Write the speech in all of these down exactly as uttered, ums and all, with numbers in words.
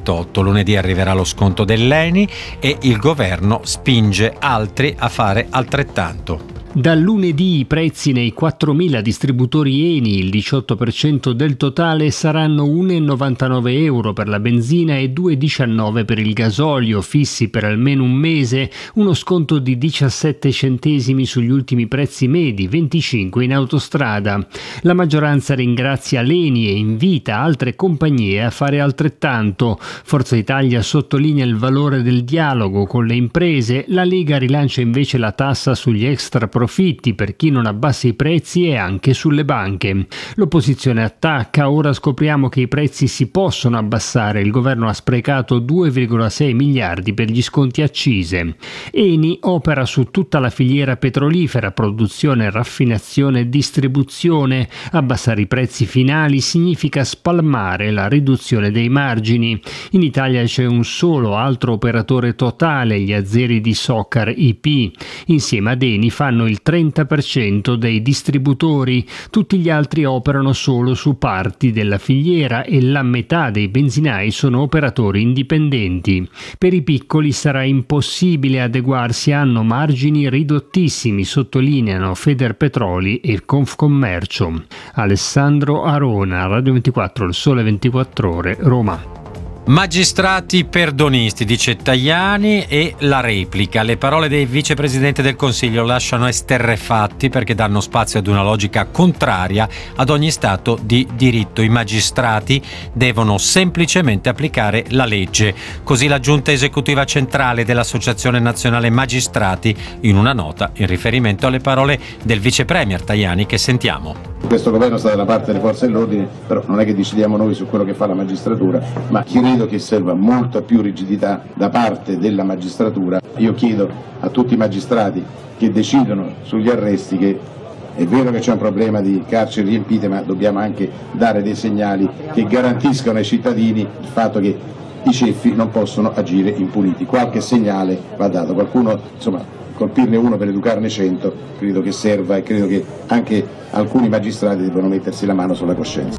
ventotto. Lunedì arriverà lo sconto dell'E N I e il governo spinge altri a fare altrettanto. Da lunedì i prezzi nei quattromila distributori E N I, il diciotto per cento del totale, saranno uno virgola novantanove euro per la benzina e due virgola diciannove per il gasolio, fissi per almeno un mese, uno sconto di diciassette centesimi sugli ultimi prezzi medi, venticinque in autostrada. La maggioranza ringrazia l'E N I e invita altre compagnie a fare altrettanto. Forza Italia sottolinea il valore del dialogo con le imprese, la Lega rilancia invece la tassa sugli extra profitti per chi non abbassa i prezzi e anche sulle banche. L'opposizione attacca, ora scopriamo che i prezzi si possono abbassare, il governo ha sprecato due virgola sei miliardi per gli sconti accise. E N I opera su tutta la filiera petrolifera, produzione, raffinazione e distribuzione. Abbassare i prezzi finali significa spalmare la riduzione dei margini. In Italia c'è un solo altro operatore totale, gli azieri di Socar I P. Insieme ad E N I fanno il trenta per cento dei distributori, tutti gli altri operano solo su parti della filiera e la metà dei benzinai sono operatori indipendenti. Per i piccoli sarà impossibile adeguarsi, hanno margini ridottissimi, sottolineano Federpetroli e Confcommercio. Alessandro Arona, Radio ventiquattro, Il Sole ventiquattro Ore, Roma. Magistrati perdonisti, dice Tajani, e la replica. Le parole del vicepresidente del Consiglio lasciano esterrefatti perché danno spazio ad una logica contraria ad ogni stato di diritto. I magistrati devono semplicemente applicare la legge. Così la giunta esecutiva centrale dell'Associazione Nazionale Magistrati, in una nota in riferimento alle parole del vice premier Tajani, che sentiamo. Questo governo sta dalla parte delle forze dell'ordine, però non è che decidiamo noi su quello che fa la magistratura, ma credo che serva molta più rigidità da parte della magistratura. Io chiedo a tutti i magistrati che decidono sugli arresti che è vero che c'è un problema di carceri riempite, ma dobbiamo anche dare dei segnali che garantiscano ai cittadini il fatto che i ceffi non possono agire impuniti. Qualche segnale va dato, qualcuno, insomma, colpirne uno per educarne cento, credo che serva e credo che anche alcuni magistrati devono mettersi la mano sulla coscienza.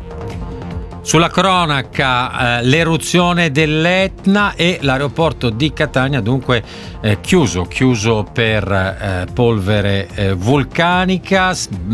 Sulla cronaca, eh, l'eruzione dell'Etna e l'aeroporto di Catania dunque eh, chiuso, chiuso per eh, polvere eh, vulcanica.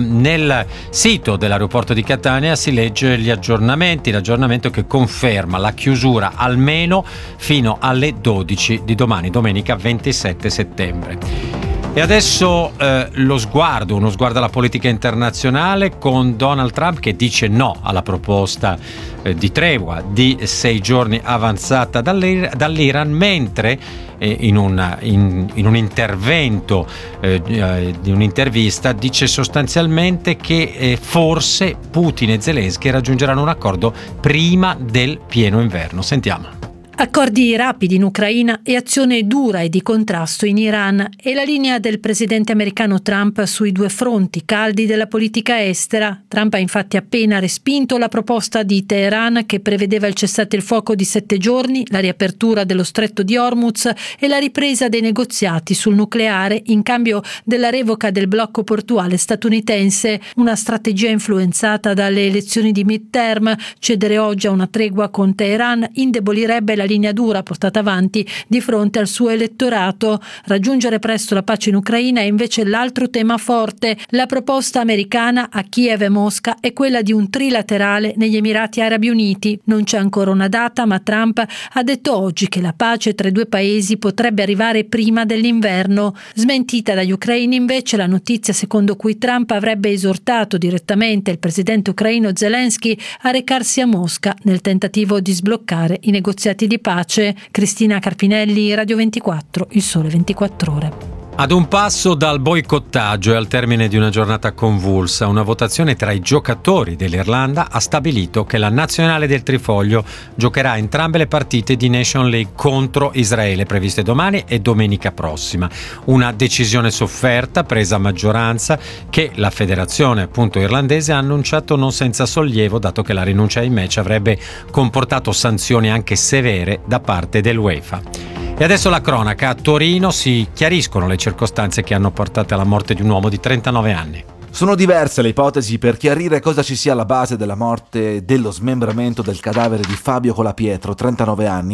Nel sito dell'aeroporto di Catania si legge gli aggiornamenti, l'aggiornamento che conferma la chiusura almeno fino alle dodici di domani, domenica ventisette settembre. E adesso eh, lo sguardo, uno sguardo alla politica internazionale con Donald Trump che dice no alla proposta eh, di tregua di sei giorni avanzata dall'Ir- dall'Iran, mentre eh, in, una, in, in un intervento eh, di un'intervista dice sostanzialmente che eh, forse Putin e Zelensky raggiungeranno un accordo prima del pieno inverno. Sentiamo. Accordi rapidi in Ucraina e azione dura e di contrasto in Iran è la linea del presidente americano Trump sui due fronti caldi della politica estera. Trump ha infatti appena respinto la proposta di Teheran che prevedeva il cessate il fuoco di sette giorni, la riapertura dello stretto di Hormuz e la ripresa dei negoziati sul nucleare in cambio della revoca del blocco portuale statunitense, una strategia influenzata dalle elezioni di midterm. Cedere oggi a una tregua con Teheran indebolirebbe la linea dura portata avanti di fronte al suo elettorato. Raggiungere presto la pace in Ucraina è invece l'altro tema forte. La proposta americana a Kiev e Mosca è quella di un trilaterale negli Emirati Arabi Uniti. Non c'è ancora una data, ma Trump ha detto oggi che la pace tra i due paesi potrebbe arrivare prima dell'inverno. Smentita dagli ucraini invece la notizia secondo cui Trump avrebbe esortato direttamente il presidente ucraino Zelensky a recarsi a Mosca nel tentativo di sbloccare i negoziati di pace. Cristina Carpinelli, Radio ventiquattro, Il Sole ventiquattro Ore. Ad un passo dal boicottaggio e al termine di una giornata convulsa, una votazione tra i giocatori dell'Irlanda ha stabilito che la nazionale del Trifoglio giocherà entrambe le partite di Nation League contro Israele previste domani e domenica prossima. Una decisione sofferta, presa a maggioranza, che la federazione appunto irlandese ha annunciato non senza sollievo, dato che la rinuncia ai match avrebbe comportato sanzioni anche severe da parte dell'UEFA. E adesso la cronaca. A Torino si chiariscono le circostanze che hanno portato alla morte di un uomo di trentanove anni. Sono diverse le ipotesi per chiarire cosa ci sia alla base della morte e dello smembramento del cadavere di Fabio Colapietro, trentanove anni,